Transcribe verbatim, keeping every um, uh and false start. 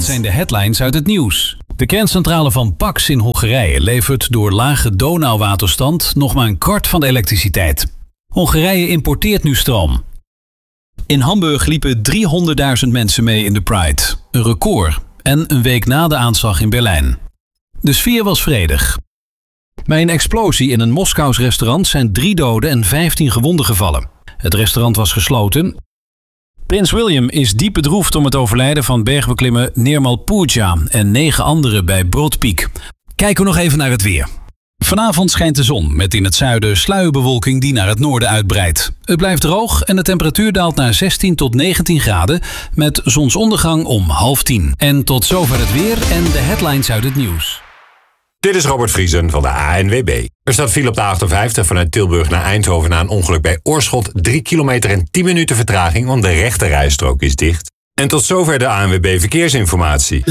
zijn de headlines uit het nieuws. De kerncentrale van Paks in Hongarije levert door lage Donauwaterstand nog maar een kwart van de elektriciteit. Hongarije importeert nu stroom. In Hamburg liepen driehonderdduizend mensen mee in de Pride. Een record. En een week na de aanslag in Berlijn. De sfeer was vredig. Bij een explosie in een Moskous restaurant zijn drie doden en vijftien gewonden gevallen. Het restaurant was gesloten. Prins William is diep bedroefd om het overlijden van bergbeklimmer Nirmal Pooja en negen anderen bij Broad Peak. Kijken we nog even naar het weer. Vanavond schijnt de zon met in het zuiden sluierbewolking die naar het noorden uitbreidt. Het blijft droog en de temperatuur daalt naar zestien tot negentien graden met zonsondergang om half tien. En tot zover het weer en de headlines uit het nieuws. Dit is Robert Vriesen van de A N W B. Er staat file op de achtenvijftig vanuit Tilburg naar Eindhoven na een ongeluk bij Oorschot. drie kilometer en tien minuten vertraging, want de rechte rijstrook is dicht. En tot zover de A N W B Verkeersinformatie.